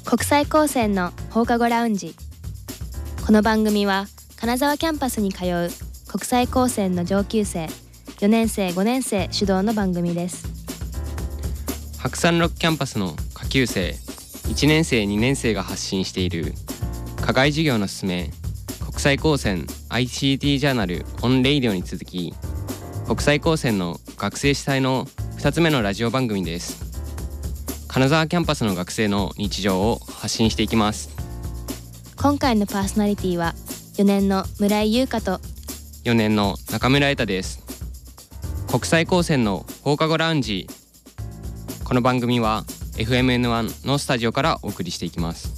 国際高専の放課後ラウンジ。この番組は金沢キャンパスに通う国際高専の上級生4年生5年生主導の番組です。 白山六キャンパスの下級生1年生2年生が発信している課外授業のすすめ国際高専 ICT ジャーナルオンレイディオに続き、国際高専の学生主体の2つ目のラジオ番組です。金沢キャンパスの学生の日常を発信していきます。 今回のパーソナリティは4年の村井優香と 4年の中村瑛太です。国際高専の放課後ラウンジ。この番組は FMN1 のスタジオからお送りしていきます。